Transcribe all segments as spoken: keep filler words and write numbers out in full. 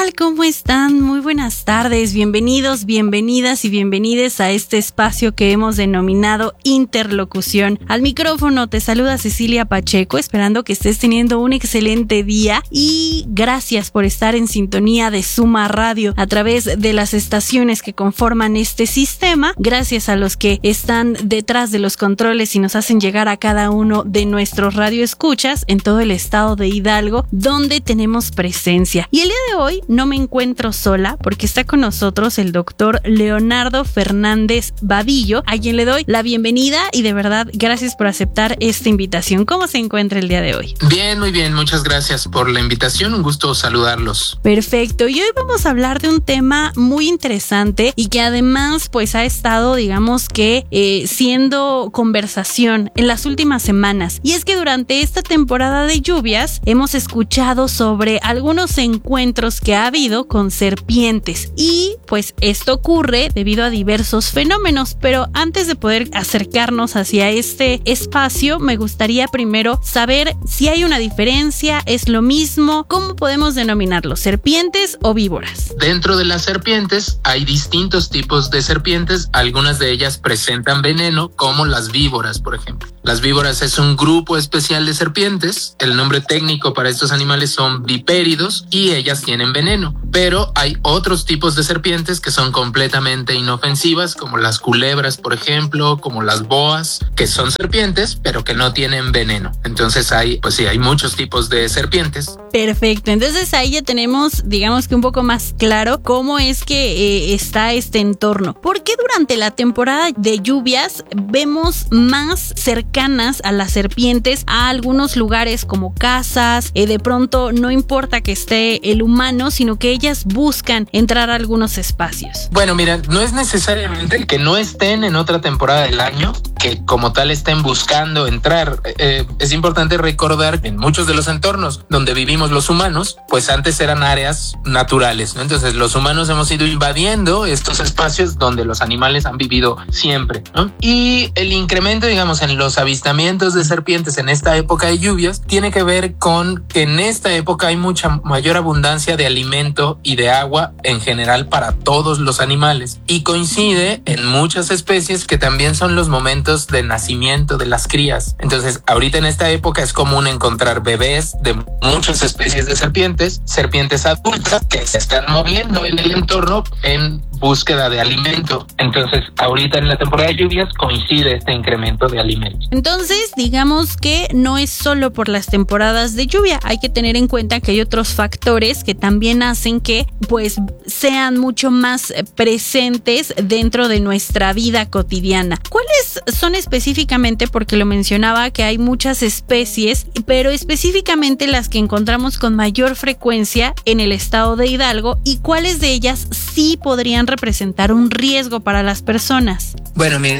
tal? ¿Cómo están? Muy buenas tardes, bienvenidos, bienvenidas y bienvenides a este espacio que hemos denominado Interlocución. Al micrófono te saluda Cecilia Pacheco, esperando que estés teniendo un excelente día y gracias por estar en sintonía de Suma Radio a través de las estaciones que conforman este sistema, gracias a los que están detrás de los controles y nos hacen llegar a cada uno de nuestros radioescuchas en todo el estado de Hidalgo, donde tenemos presencia. Y el día de hoy no me encuentro sola porque está con nosotros el doctor Leonardo Fernández Badillo, a quien le doy la bienvenida y de verdad gracias por aceptar esta invitación. ¿Cómo se encuentra el día de hoy? Bien, muy bien, muchas gracias por la invitación, un gusto saludarlos. Perfecto, y hoy vamos a hablar de un tema muy interesante y que además pues ha estado, digamos que eh, siendo conversación en las últimas semanas, y es que durante esta temporada de lluvias hemos escuchado sobre algunos encuentros que ha habido con serpientes y pues esto ocurre debido a diversos fenómenos, pero antes de poder acercarnos hacia este espacio me gustaría primero saber si hay una diferencia, es lo mismo, ¿cómo podemos denominarlo? ¿Serpientes o víboras? Dentro de las serpientes hay distintos tipos de serpientes, algunas de ellas presentan veneno como las víboras, por ejemplo. Las víboras es un grupo especial de serpientes, el nombre técnico para estos animales son vipéridos y ellas tienen veneno, pero hay otros tipos de serpientes que son completamente inofensivas, como las culebras, por ejemplo, como las boas, que son serpientes, pero que no tienen veneno. Entonces hay, pues sí, hay muchos tipos de serpientes. Perfecto, entonces ahí ya tenemos, digamos que un poco más claro cómo es que eh, está este entorno. ¿Por qué durante la temporada de lluvias vemos más cercanas a las serpientes a algunos lugares como casas? Eh, de pronto no importa que esté el humano, sino que ellas buscan entrar a algunos espacios. Bueno, mira, no es necesariamente que no estén en otra temporada del año, que como tal estén buscando entrar. Eh, es importante recordar que en muchos de los entornos donde vivimos los humanos, pues antes eran áreas naturales, ¿no? Entonces los humanos hemos ido invadiendo estos espacios donde los animales han vivido siempre, ¿no? Y el incremento, digamos, en los avistamientos de serpientes en esta época de lluvias tiene que ver con que en esta época hay mucha mayor abundancia de alimento y de agua en general para todos los animales, y coincide en muchas especies que también son los momentos de nacimiento de las crías. Entonces ahorita en esta época es común encontrar bebés de muchas especies de serpientes, serpientes adultas que se están moviendo en el entorno en búsqueda de alimento. Entonces ahorita en la temporada de lluvias coincide este incremento de alimentos. Entonces digamos que no es solo por las temporadas de lluvia, hay que tener en cuenta que hay otros factores que también hacen que pues sean mucho más presentes dentro de nuestra vida cotidiana. ¿Cuáles son específicamente? Porque lo mencionaba que hay muchas especies, pero específicamente las que encontramos con mayor frecuencia en el estado de Hidalgo, y cuáles de ellas sí podrían representar un riesgo para las personas. Bueno, miren,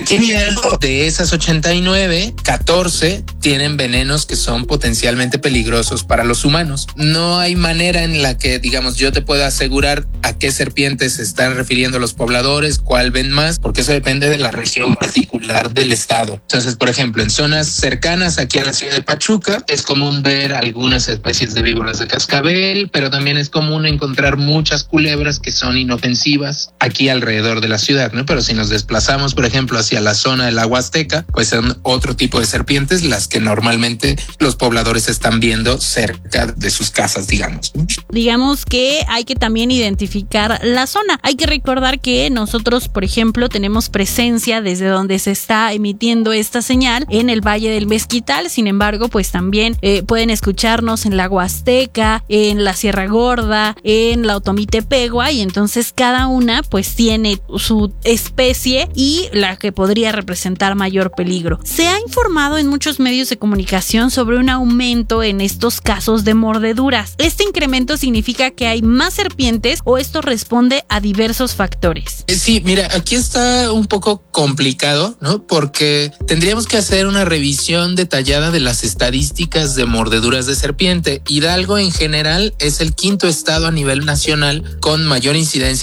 de esas ochenta y nueve, catorce tienen venenos que son potencialmente peligrosos para los humanos. No hay manera en la que, digamos, yo te pueda asegurar a qué serpientes se están refiriendo los pobladores, cuál ven más, porque eso depende de la región particular del estado. Entonces, por ejemplo, en zonas cercanas aquí a la ciudad de Pachuca es común ver algunas especies de víboras de cascabel, pero también es común encontrar muchas culebras que son inofensivas aquí alrededor de la ciudad, ¿no? Pero si nos desplazamos, por ejemplo, hacia la zona del agua azteca, pues son otro tipo de serpientes las que normalmente los pobladores están viendo cerca de sus casas, digamos, ¿no? Digamos que hay que también identificar la zona. Hay que recordar que nosotros, por ejemplo, tenemos presencia desde donde se está emitiendo esta señal en el Valle del Mezquital. Sin embargo, pues también eh, pueden escucharnos en la Huasteca, en la Sierra Gorda, en la Otomitepegua, y entonces cada una pues tiene su especie y la que podría representar mayor peligro. Se ha informado en muchos medios de comunicación sobre un aumento en estos casos de mordeduras. ¿Este incremento significa que hay más serpientes o esto responde a diversos factores? Sí, mira, aquí está un poco complicado, ¿no? Porque tendríamos que hacer una revisión detallada de las estadísticas de mordeduras de serpiente. Hidalgo en general es el quinto estado a nivel nacional con mayor incidencia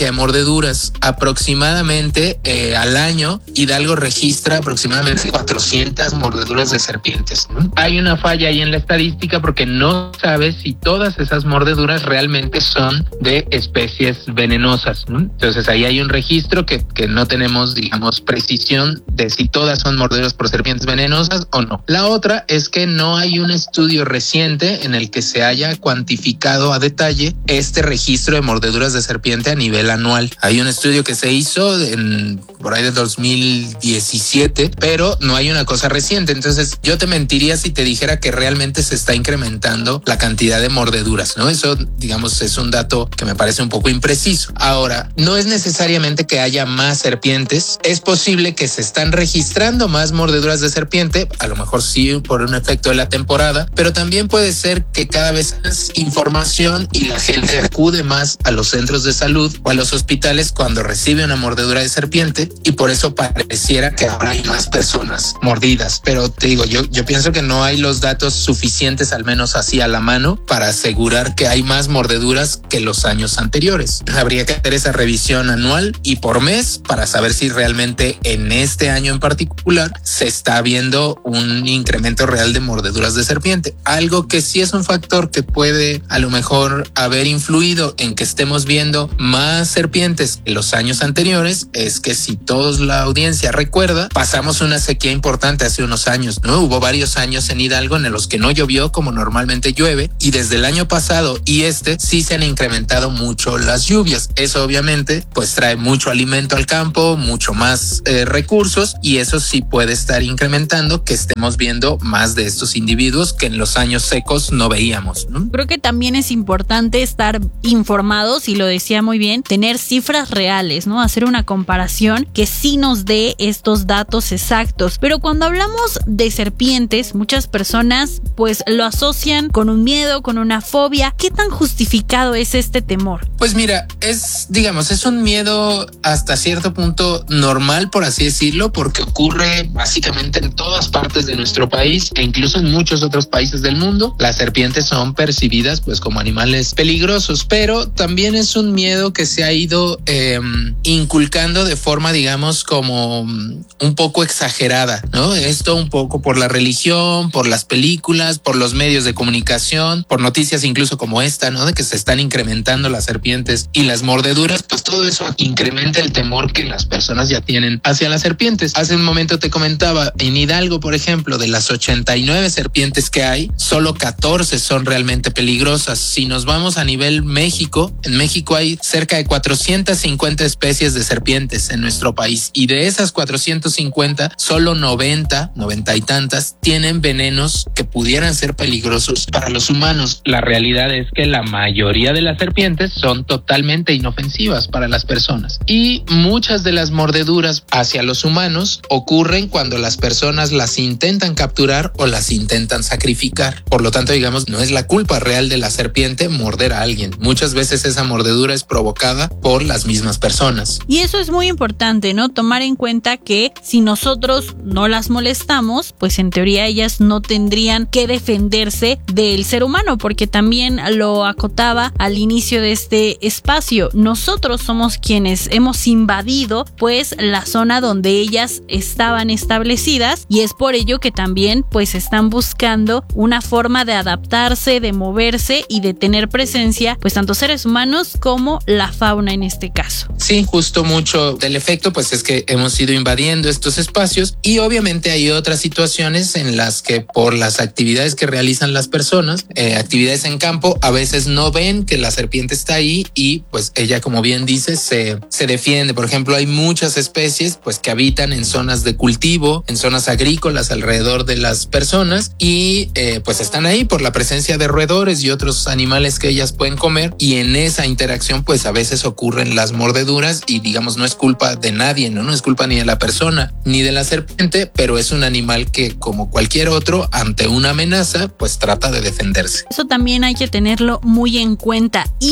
incidencia de mordeduras. Aproximadamente eh, al año, Hidalgo registra aproximadamente cuatrocientas mordeduras de serpientes, ¿no? Hay una falla ahí en la estadística porque no sabes si todas esas mordeduras realmente son de especies venenosas, ¿no? Entonces ahí hay un registro que, que no tenemos, digamos, precisión de si todas son mordeduras por serpientes venenosas o no. La otra es que no hay un estudio reciente en el que se haya cuantificado a detalle este registro de mordeduras de serpiente a nivel anual. Hay un estudio que se hizo en por ahí de dos mil diecisiete, pero no hay una cosa reciente. Entonces yo te mentiría si te dijera que realmente se está incrementando la cantidad de mordeduras, ¿no? Eso, digamos, es un dato que me parece un poco impreciso. Ahora, no es necesariamente que haya más serpientes. Es posible que se están registrando más mordeduras de serpiente, a lo mejor sí por un efecto de la temporada, pero también puede ser que cada vez más información y la gente acude más a los centros de salud o a los hospitales cuando recibe una mordedura de serpiente, y por eso pareciera que ahora hay más personas mordidas. Pero te digo, yo, yo pienso que no hay los datos suficientes, al menos así a la mano, para asegurar que hay más mordeduras que los años anteriores. Habría que hacer esa revisión anual y por mes para saber si realmente en este año en particular se está viendo un incremento real de mordeduras de serpiente. Algo que sí es un factor que puede a lo mejor haber influido en que estemos viendo más serpientes que los años anteriores es que, si toda la audiencia recuerda, pasamos una sequía importante hace unos años, ¿no? Hubo varios años en Hidalgo en los que no llovió como normalmente llueve, y desde el año pasado y este sí se han incrementado mucho las lluvias. Eso obviamente pues trae mucho alimento al campo, mucho más eh, recursos, y eso sí puede estar incrementando que estemos viendo más de estos individuos que en los años secos no veíamos, ¿no? Creo que también es importante estar informados, y lo decía muy bien, tener cifras reales, ¿no? Hacer una comparación que sí nos dé estos datos exactos. Pero cuando hablamos de serpientes, muchas personas pues lo asocian con un miedo, con una fobia. ¿Qué tan justificado es este temor? Pues mira, es, digamos, es un miedo hasta cierto punto normal, por así decirlo, porque ocurre básicamente en todas partes de nuestro país e incluso en muchos otros países del mundo. Las serpientes son percibidas pues como animales peligrosos, pero también es un miedo que se ha ido eh, inculcando de forma, digamos, como un poco exagerada, ¿no? Esto un poco por la religión, por las películas, por los medios de comunicación, por noticias incluso como esta, ¿no? De que se están incrementando las serpientes y las mordeduras, pues todo eso incrementa el temor que las personas ya tienen hacia las serpientes. Hace un momento te comentaba, en Hidalgo, por ejemplo, de las ochenta y nueve serpientes que hay, solo catorce son realmente peligrosas. Si nos vamos a nivel México, en México hay cerca de cuatrocientas cincuenta especies de serpientes en nuestro país, y de esas cuatrocientas cincuenta, solo noventa, noventa y tantas tienen venenos que pudieran ser peligrosos para los humanos. La realidad es que la mayoría de las serpientes son totalmente inofensivas para las personas, y muchas de las mordeduras hacia los humanos ocurren cuando las personas las intentan capturar o las intentan sacrificar. Por lo tanto, digamos, no es la culpa real de la serpiente morder a alguien. Muchas veces esa mordedura es provocada por las mismas personas. Y eso es muy importante, ¿no? Tomar en cuenta que si nosotros no las molestamos, pues en teoría ellas no tendrían que defenderse del ser humano, porque también lo acotaba al inicio de este espacio. Nosotros somos quienes hemos invadido pues la zona donde ellas estaban establecidas, y es por ello que también pues están buscando una forma de adaptarse, de moverse y de tener presencia, pues tanto seres humanos como la fauna en este caso. Sí, justo mucho del efecto pues es que hemos ido invadiendo estos espacios, y obviamente hay otras situaciones en las que por las actividades que realizan las personas, eh, actividades en campo, a veces no ven que la serpiente está ahí y pues ella, como bien dice, se, se defiende. Por ejemplo, hay muchas especies pues que habitan en zonas de cultivo, en zonas agrícolas alrededor de las personas, y eh, pues están ahí por la presencia de roedores y otros animales que ellas pueden comer, y en esa interacción pues a veces ocurren las mordeduras, y digamos no es culpa de nadie, ¿no? No es culpa ni de la persona ni de la serpiente, pero es un animal que, como cualquier otro, ante una amenaza pues trata de defenderse. Eso también hay que tenerlo muy en cuenta. Y algo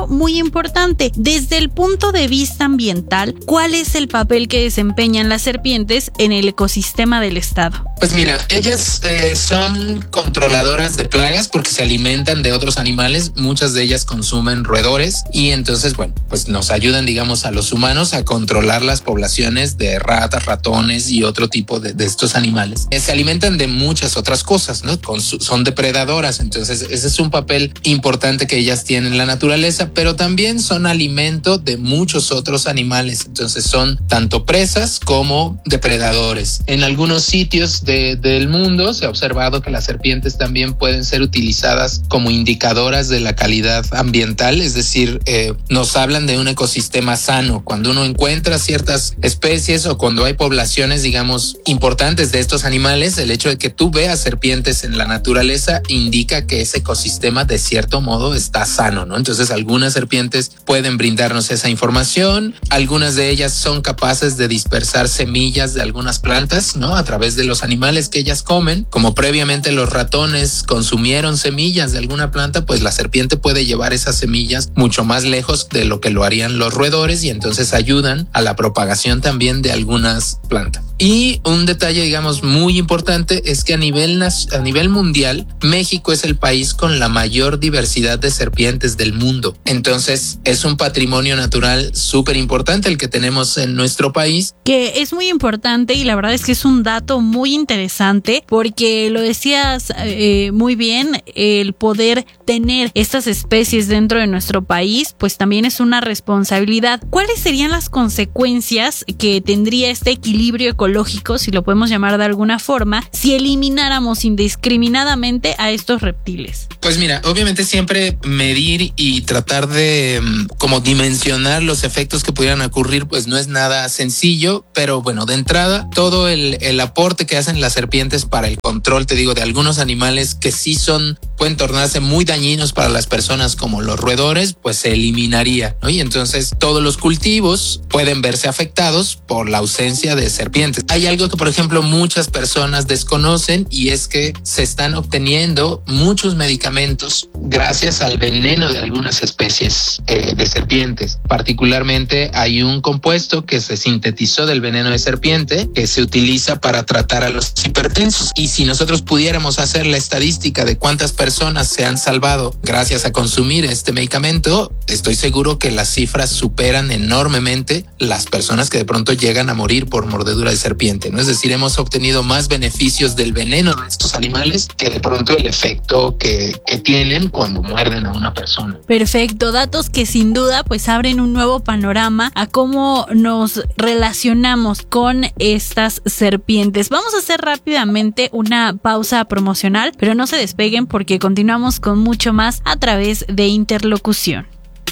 muy importante. Desde el punto de vista ambiental, ¿cuál es el papel que desempeñan las serpientes en el ecosistema del estado? Pues mira, ellas eh, son controladoras de plagas porque se alimentan de otros animales. Muchas de ellas consumen roedores y entonces, bueno, pues nos ayudan, digamos, a los humanos a controlar las poblaciones de ratas, ratones y otro tipo de, de estos animales. Eh, se alimentan de muchas otras cosas, ¿no? Con su, son depredadoras, entonces ese es un papel importante que ellas tienen en la naturaleza, pero también son alimento de muchos otros animales, entonces son tanto presas como depredadores. En algunos sitios de, del mundo se ha observado que las serpientes también pueden ser utilizadas como indicadoras de la calidad ambiental, es decir, eh, nos hablan de un ecosistema sano. Cuando uno encuentra ciertas especies o cuando hay poblaciones, digamos, importantes de estos animales, el hecho de que tú veas serpientes en la naturaleza indica que ese ecosistema de cierto modo está sano, ¿no? Entonces algunas serpientes pueden brindarnos esa información, algunas de ellas son capaces de dispersar semillas de algunas plantas, ¿no? A través de los animales que ellas comen, como previamente los ratones consumieron semillas de alguna planta, pues la serpiente puede llevar esas semillas mucho más lejos de lo que lo harían los roedores y entonces ayudan a la propagación también de algunas plantas. Y un detalle, digamos, muy importante es que a nivel, a nivel mundial, México es el país con la mayor diversidad de serpientes del mundo. Entonces, es un patrimonio natural súper importante el que tenemos en nuestro país. Que es muy importante y la verdad es que es un dato muy interesante porque lo decías eh, muy bien, el poder tener estas especies dentro de nuestro país, pues también es una responsabilidad. ¿Cuáles serían las consecuencias que tendría este equilibrio ecológico, si lo podemos llamar de alguna forma, si elimináramos indiscriminadamente a estos reptiles? Pues mira, obviamente siempre medir y tratar de como dimensionar los efectos que pudieran ocurrir, pues no es nada sencillo, pero bueno, de entrada, todo el, el aporte que hacen las serpientes para el control, te digo, de algunos animales que sí son, pueden tornarse muy dañinos para las personas como los roedores, pues se eliminaría, ¿no? Y entonces todos los cultivos pueden verse afectados por la ausencia de serpientes. Hay algo que, por ejemplo, muchas personas desconocen y es que se están obteniendo muchos medicamentos gracias al veneno de algunas especies eh, de serpientes. Particularmente hay un compuesto que se sintetizó del veneno de serpiente que se utiliza para tratar a los hipertensos. Y si nosotros pudiéramos hacer la estadística de cuántas personas se han salvado gracias a consumir este medicamento, estoy seguro que las cifras superan enormemente las personas que de pronto llegan a morir por mordedura de serpiente, ¿no? Es decir, hemos obtenido más beneficios del veneno de estos animales que de pronto el efecto que, que tienen cuando muerden a una persona. Perfecto, datos que sin duda pues abren un nuevo panorama a cómo nos relacionamos con estas serpientes. Vamos a hacer rápidamente una pausa promocional, pero no se despeguen porque continuamos con mucho más a través de Interlocución.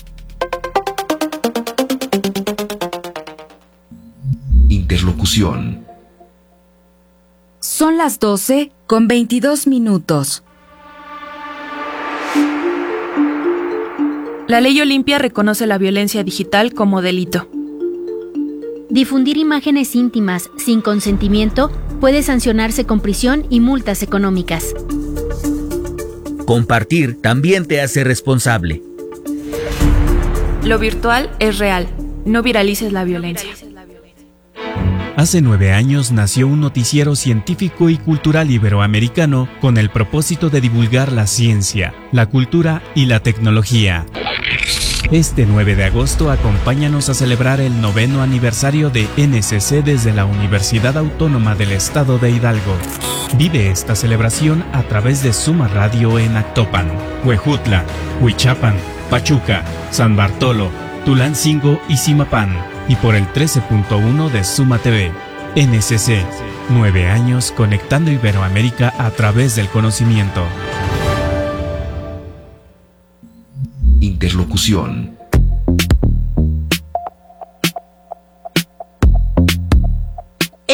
Interlocución. Son las doce con veintidós minutos. La ley Olimpia reconoce la violencia digital como delito. Difundir imágenes íntimas sin consentimiento puede sancionarse con prisión y multas económicas. Compartir también te hace responsable. Lo virtual es real. No viralices la violencia. Hace nueve años nació un noticiero científico y cultural iberoamericano con el propósito de divulgar la ciencia, la cultura y la tecnología. Este nueve de agosto acompáñanos a celebrar el noveno aniversario de N C C desde la Universidad Autónoma del Estado de Hidalgo. Vive esta celebración a través de Suma Radio en Actopan, Huejutla, Huichapan, Pachuca, San Bartolo, Tulancingo y Zimapán, y por el trece punto uno de Suma T V. N C C, nueve años conectando Iberoamérica a través del conocimiento. Interlocución.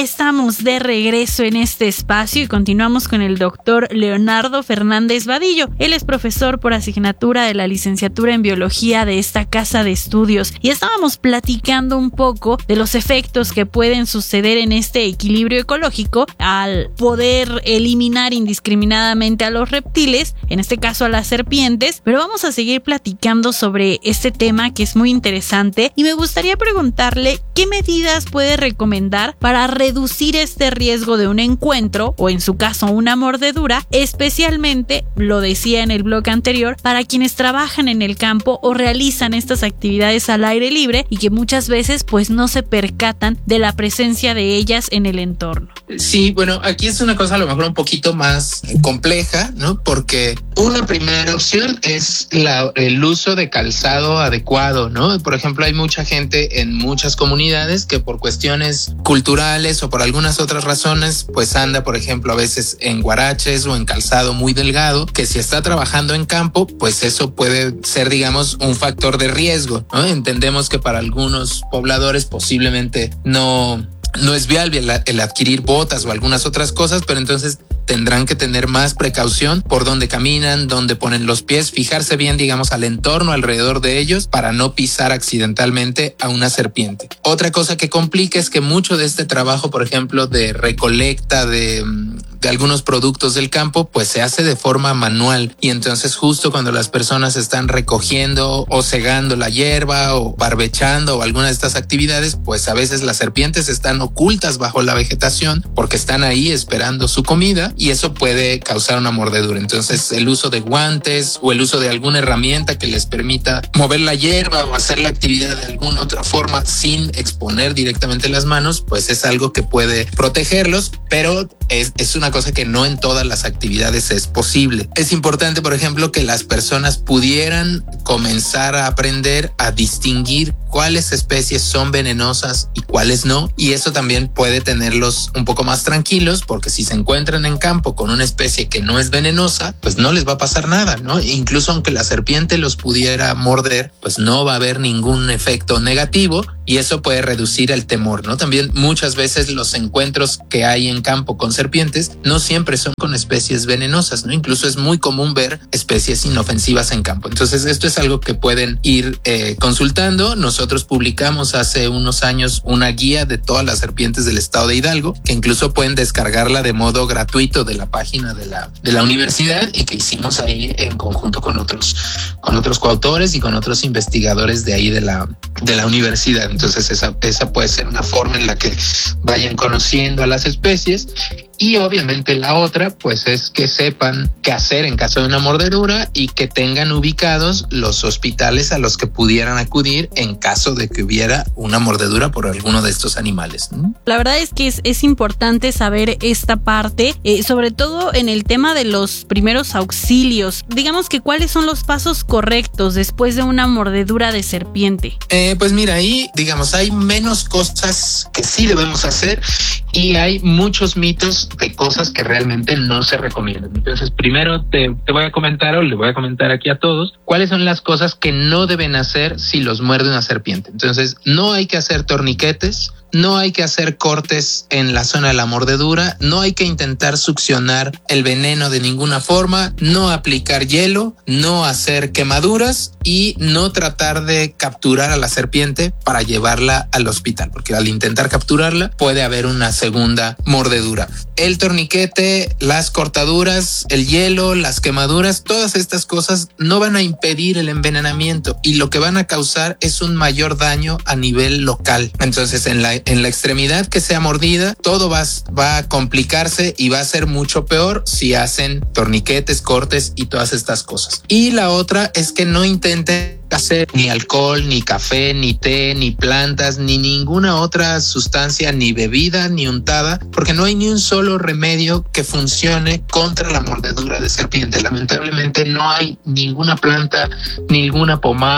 estamos de regreso en este espacio y continuamos con el doctor Leonardo Fernández Vadillo. Él es profesor por asignatura de la licenciatura en biología de esta casa de estudios y estábamos platicando un poco de los efectos que pueden suceder en este equilibrio ecológico al poder eliminar indiscriminadamente a los reptiles, en este caso a las serpientes, pero vamos a seguir platicando sobre este tema que es muy interesante y me gustaría preguntarle qué medidas puede recomendar para reducir este riesgo de un encuentro o en su caso una mordedura, especialmente, lo decía en el blog anterior, para quienes trabajan en el campo o realizan estas actividades al aire libre y que muchas veces pues no se percatan de la presencia de ellas en el entorno. Sí, bueno, aquí es una cosa a lo mejor un poquito más compleja, ¿no? Porque una primera opción es la, el uso de calzado adecuado, ¿no? Por ejemplo, hay mucha gente en muchas comunidades que por cuestiones culturales o por algunas otras razones, pues anda, por ejemplo, a veces en guaraches o en calzado muy delgado, que si está trabajando en campo, pues eso puede ser, digamos, un factor de riesgo, ¿no? Entendemos que para algunos pobladores posiblemente no... No es viable el, el adquirir botas o algunas otras cosas, pero entonces tendrán que tener más precaución por dónde caminan, dónde ponen los pies, fijarse bien, digamos, al entorno alrededor de ellos para no pisar accidentalmente a una serpiente. Otra cosa que complica es que mucho de este trabajo, por ejemplo, de recolecta de, de algunos productos del campo, pues se hace de forma manual y entonces justo cuando las personas están recogiendo o segando la hierba o barbechando o alguna de estas actividades, pues a veces las serpientes están ocultas bajo la vegetación porque están ahí esperando su comida y eso puede causar una mordedura. Entonces el uso de guantes o el uso de alguna herramienta que les permita mover la hierba o hacer la actividad de alguna otra forma sin exponer directamente las manos, pues es algo que puede protegerlos, pero es, es una cosa que no en todas las actividades es posible. Es importante, por ejemplo, que las personas pudieran comenzar a aprender a distinguir cuáles especies son venenosas y cuáles no, y eso también puede tenerlos un poco más tranquilos porque si se encuentran en campo con una especie que no es venenosa, pues no les va a pasar nada, ¿no? Incluso aunque la serpiente los pudiera morder, pues no va a haber ningún efecto negativo y eso puede reducir el temor, ¿no? También muchas veces los encuentros que hay en campo con serpientes no siempre son con especies venenosas, ¿no? Incluso es muy común ver especies inofensivas en campo. Entonces esto es algo que pueden ir eh, consultando. Nosotros publicamos hace unos años una guía de todas las serpientes del estado de Hidalgo, que incluso pueden descargarla de modo gratuito de la página de la, de la universidad y que hicimos ahí en conjunto con otros, con otros coautores y con otros investigadores de ahí de la, de la universidad. Entonces esa, esa puede ser una forma en la que vayan conociendo a las especies. Y obviamente la otra, pues es que sepan qué hacer en caso de una mordedura y que tengan ubicados los hospitales a los que pudieran acudir en caso de que hubiera una mordedura por alguno de estos animales, ¿no? La verdad es que es, es importante saber esta parte, eh, sobre todo en el tema de los primeros auxilios. Digamos que cuáles son los pasos correctos después de una mordedura de serpiente. Eh, pues mira, ahí digamos hay menos cosas que sí debemos hacer y hay muchos mitos de cosas que realmente no se recomiendan. Entonces, primero te, te voy a comentar o le voy a comentar aquí a todos cuáles son las cosas que no deben hacer si los muerde una serpiente. Entonces, no hay que hacer torniquetes, no hay que hacer cortes en la zona de la mordedura, no hay que intentar succionar el veneno de ninguna forma, no aplicar hielo, no hacer quemaduras y no tratar de capturar a la serpiente para llevarla al hospital, porque al intentar capturarla puede haber una segunda mordedura. El torniquete, las cortaduras, el hielo, las quemaduras, todas estas cosas no van a impedir el envenenamiento y lo que van a causar es un mayor daño a nivel local. Entonces, en la en la extremidad que sea mordida, todo va, va a complicarse y va a ser mucho peor si hacen torniquetes, cortes y todas estas cosas. Y la otra es que no intenten hacer ni alcohol, ni café, ni té, ni plantas, ni ninguna otra sustancia, ni bebida, ni untada, porque no hay ni un solo remedio que funcione contra la mordedura de serpiente. Lamentablemente no hay ninguna planta, ninguna pomada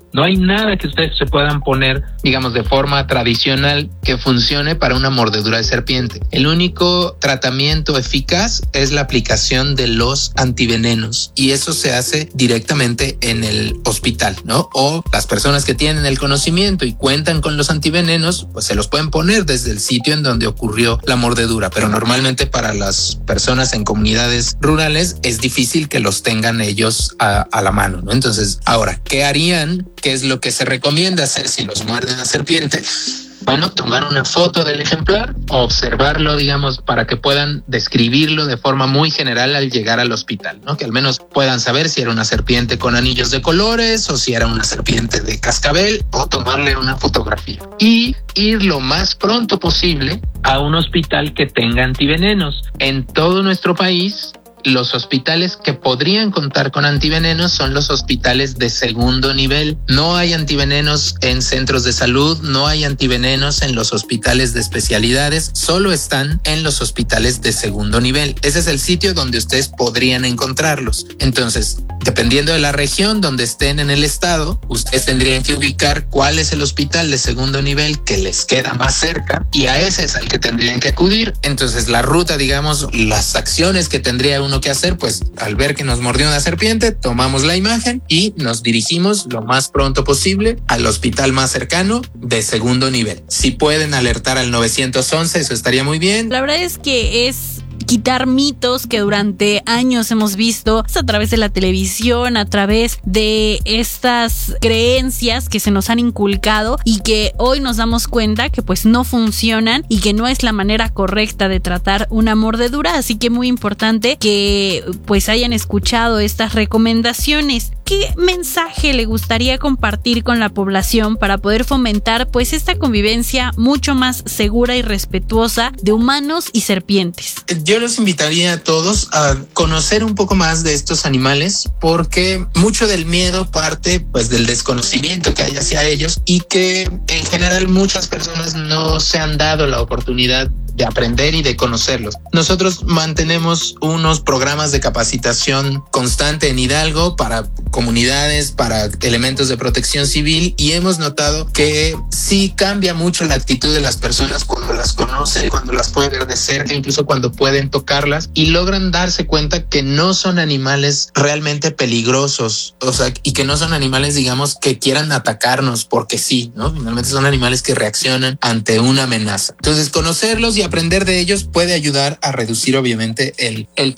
No hay nada que ustedes se puedan poner, digamos, de forma tradicional que funcione para una mordedura de serpiente. El único tratamiento eficaz es la aplicación de los antivenenos y eso se hace directamente en el hospital, ¿no? O las personas que tienen el conocimiento y cuentan con los antivenenos, pues se los pueden poner desde el sitio en donde ocurrió la mordedura, pero normalmente para las personas en comunidades rurales es difícil que los tengan ellos a, a la mano, ¿no? Entonces, ahora, ¿qué harían? ¿Qué es lo que se recomienda hacer si los muerde una serpiente? Bueno, tomar una foto del ejemplar, observarlo, digamos, para que puedan describirlo de forma muy general al llegar al hospital, ¿no? Que al menos puedan saber si era una serpiente con anillos de colores o si era una serpiente de cascabel, o tomarle una fotografía. Y ir lo más pronto posible a un hospital que tenga antivenenos. En todo nuestro país, los hospitales que podrían contar con antivenenos son los hospitales de segundo nivel. No hay antivenenos en centros de salud, no hay antivenenos en los hospitales de especialidades, solo están en los hospitales de segundo nivel. Ese es el sitio donde ustedes podrían encontrarlos. Entonces, dependiendo de la región donde estén en el estado, ustedes tendrían que ubicar cuál es el hospital de segundo nivel que les queda más cerca y a ese es al que tendrían que acudir. Entonces, la ruta, digamos, las acciones que tendría uno que hacer, pues al ver que nos mordió una serpiente, tomamos la imagen y nos dirigimos lo más pronto posible al hospital más cercano de segundo nivel. Si pueden alertar al nueve once, eso estaría muy bien. La verdad es que es quitar mitos que durante años hemos visto a través de la televisión, a través de estas creencias que se nos han inculcado y que hoy nos damos cuenta que pues no funcionan y que no es la manera correcta de tratar una mordedura, así que muy importante que pues hayan escuchado estas recomendaciones. ¿Qué mensaje le gustaría compartir con la población para poder fomentar pues esta convivencia mucho más segura y respetuosa de humanos y serpientes? Yo los invitaría a todos a conocer un poco más de estos animales porque mucho del miedo parte pues del desconocimiento que hay hacia ellos y que en general muchas personas no se han dado la oportunidad de aprender y de conocerlos. Nosotros mantenemos unos programas de capacitación constante en Hidalgo para comunidades, para elementos de protección civil y hemos notado que sí cambia mucho la actitud de las personas cuando las conocen, cuando las pueden ver de cerca, incluso cuando pueden tocarlas y logran darse cuenta que no son animales realmente peligrosos, o sea, y que no son animales, digamos, que quieran atacarnos porque sí, ¿no? Finalmente son animales que reaccionan ante una amenaza. Entonces, conocerlos y aprender de ellos puede ayudar a reducir, obviamente, el, el